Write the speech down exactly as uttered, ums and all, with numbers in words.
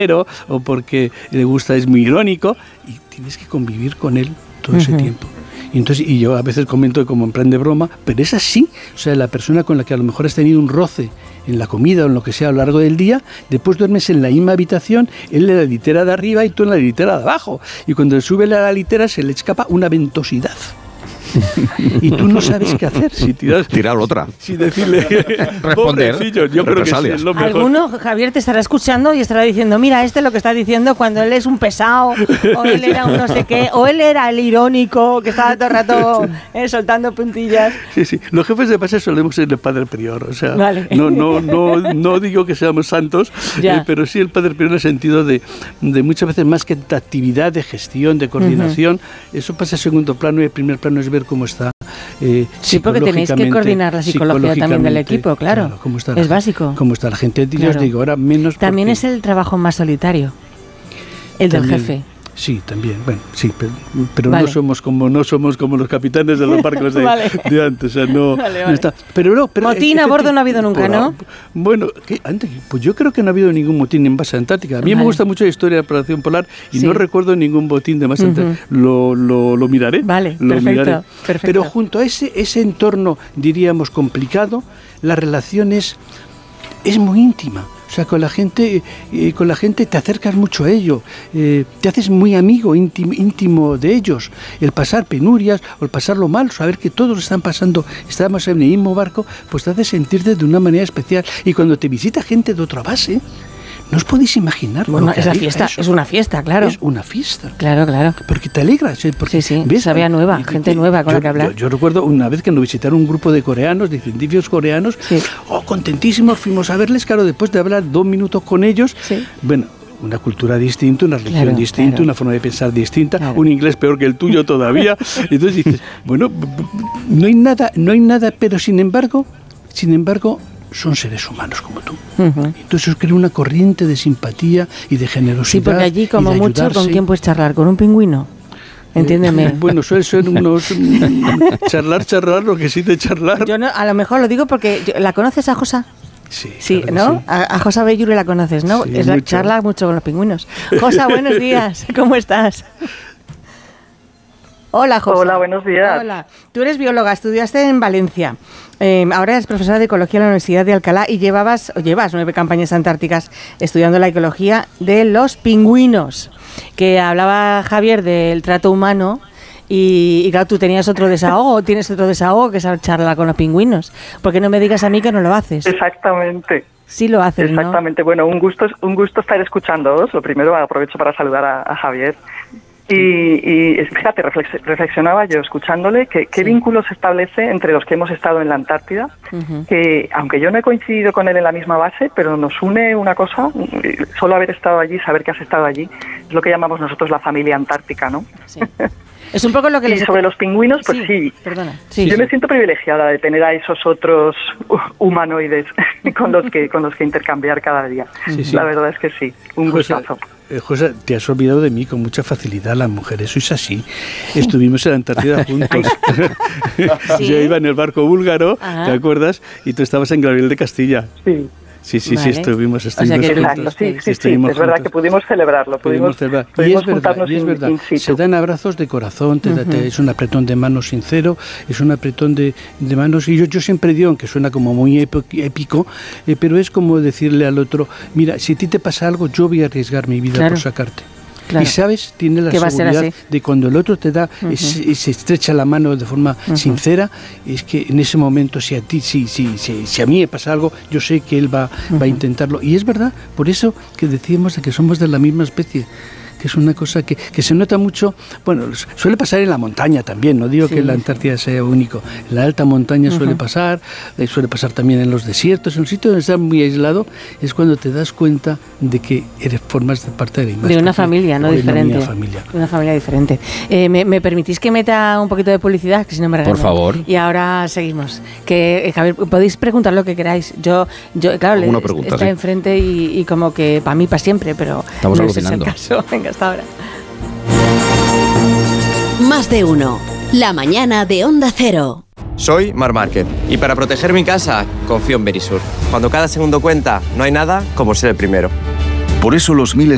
o porque le gusta, es muy irónico, y tienes que convivir con él todo ese uh-huh. tiempo. Y entonces, y yo a veces comento como en plan de broma, pero es así. O sea, la persona con la que a lo mejor has tenido un roce en la comida o en lo que sea a lo largo del día, después duermes en la misma habitación, él en la litera de arriba y tú en la litera de abajo. Y cuando sube a la litera se le escapa una ventosidad. Y tú no sabes qué hacer. Si tiras, tirar otra. Si decirle, responder. Yo creo que sí, es lo mejor. Alguno, Javier, te estará escuchando y estará diciendo, mira, este es lo que está diciendo cuando él es un pesado, o él era un no sé qué, o él era el irónico que estaba todo el rato eh, soltando puntillas. Sí, sí. Los jefes de base solemos ser el padre prior. O sea, vale. no, no, no, no digo que seamos santos, eh, pero sí el padre prior en el sentido de, de muchas veces más que de actividad, de gestión, de coordinación. Uh-huh. Eso pasa a segundo plano y el primer plano es ver cómo está. Eh, sí, porque tenéis que coordinar la psicología también del equipo, claro. claro ¿cómo está es la, básico. Cómo está la gente, claro. Yo os digo, ahora menos. También porque... es el trabajo más solitario, el también, del jefe. Sí, también. Bueno, sí, pero, pero vale. no somos como no somos como los capitanes de los barcos de, vale. de antes, o sea, no, vale, vale. no está. Pero no, pero motín a bordo no ha habido nunca, ¿no? Bueno, ¿qué? Antes, pues yo creo que no ha habido ningún motín en base antártica. A mí vale. me gusta mucho la historia de la operación polar y sí. no recuerdo ningún botín de base uh-huh. antártica. Lo, lo, lo miraré. Vale, lo perfecto, miraré. perfecto. Pero junto a ese ese entorno, diríamos complicado, la relación es es muy íntima. O sea, con la gente, eh, con la gente te acercas mucho a ello, eh, te haces muy amigo, íntimo, íntimo de ellos. El pasar penurias o el pasarlo mal, saber que todos están pasando, estamos en el mismo barco, pues te hace sentirte de una manera especial. Y cuando te visita gente de otra base, no os podéis imaginar. Bueno, es la fiesta, eso. es una fiesta, claro. Es una fiesta. Claro, claro. Porque te alegras. Porque, sí, sí, ¿ves? Sabía nueva, y, gente y, nueva con yo, la que hablar. Yo, yo recuerdo una vez que nos visitaron un grupo de coreanos, de científicos coreanos, sí. oh, contentísimos, fuimos a verles, claro, después de hablar dos minutos con ellos, sí. bueno, una cultura distinta, una religión claro, distinta, claro. una forma de pensar distinta, claro. un inglés peor que el tuyo todavía. Entonces dices, bueno, no hay nada, no hay nada, pero sin embargo, sin embargo, son seres humanos como tú. Uh-huh. Entonces os crea una corriente de simpatía y de generosidad. Sí, porque allí como mucho, ¿con quién puedes charlar? ¿Con un pingüino? Entiéndeme. Eh, bueno, suele ser unos charlar, charlar, lo que sí de charlar. Yo no, a lo mejor lo digo porque yo, ¿la conoces a Josa? Sí, sí, claro ¿no? Sí. A, a Josa Belluri la conoces, ¿no? Sí, es la mucho. charla mucho con los pingüinos. Josa, buenos días. ¿Cómo estás? Hola, Josa. Hola, buenos días. Hola. Tú eres bióloga, estudiaste en Valencia. Eh, ahora eres profesora de ecología en la Universidad de Alcalá y llevabas, o llevas nueve campañas antárticas estudiando la ecología de los pingüinos. Que hablaba Javier del trato humano y, y claro, tú tenías otro desahogo, tienes otro desahogo que es charlar con los pingüinos. ¿Por qué no me digas a mí que no lo haces? Exactamente. Sí lo haces, ¿no? Exactamente. Bueno, un gusto, un gusto estar escuchándoos. Lo primero, aprovecho para saludar a, a Javier. Y, y fíjate, reflexionaba yo escuchándole que qué sí. vínculo se establece entre los que hemos estado en la Antártida, uh-huh. que aunque yo no he coincidido con él en la misma base, pero nos une una cosa, solo haber estado allí, saber que has estado allí, es lo que llamamos nosotros la familia antártica, ¿no? Sí. Es un poco lo que les... Y sobre los pingüinos, pues sí, sí. Perdona. Sí, yo sí. me siento privilegiada de tener a esos otros humanoides con los que con los que intercambiar cada día. Sí, sí. La verdad es que sí, un José, gustazo. Eh, José, te has olvidado de mí con mucha facilidad, las mujeres sois así. Estuvimos en la Antártida juntos. ¿Sí? Yo iba en el barco búlgaro, Ajá. ¿te acuerdas? Y tú estabas en Gabriel de Castilla. Sí. Sí, sí, vale. sí, estuvimos, estuvimos o sea que exacto, sí, sí, sí, sí, es verdad que pudimos celebrarlo, pudimos, celebrar. pudimos y es verdad, juntarnos y es verdad. In, in situ. Se dan abrazos de corazón, te, uh-huh. te, es un apretón de manos sincero, es un apretón de, de manos, y yo, yo siempre digo, aunque suena como muy épico, eh, pero es como decirle al otro, mira, si a ti te pasa algo, yo voy a arriesgar mi vida claro. por sacarte. Claro. Y sabes, tiene la seguridad de cuando el otro te da, uh-huh. es, se estrecha la mano de forma uh-huh. sincera, es que en ese momento, si a ti, si, si, si, si a mí me pasa algo, yo sé que él va, uh-huh. va a intentarlo. Y es verdad, por eso que decíamos de que somos de la misma especie, que es una cosa que, que se nota mucho, bueno, suele pasar en la montaña también, no digo sí, que en la Antártida sea único, en la alta montaña uh-huh. suele pasar, eh, suele pasar también en los desiertos, en un sitio donde estás muy aislado, es cuando te das cuenta de que eres formas de parte de la de una familia, no diferente, una familia. una familia diferente. Eh, ¿me, ¿Me permitís que meta un poquito de publicidad? Que si no me regañan. Por favor. Y ahora seguimos. Que, eh, Javier, podéis preguntar lo que queráis. Yo, yo claro, le, pregunta, está sí. enfrente y, y como que para mí, para siempre, pero estamos no alucinando. es el caso. Venga, hasta ahora. Más de uno. La mañana de Onda Cero. Soy Marc Márquez y para proteger mi casa confío en Verisur. Cuando cada segundo cuenta, no hay nada como ser el primero. Por eso los miles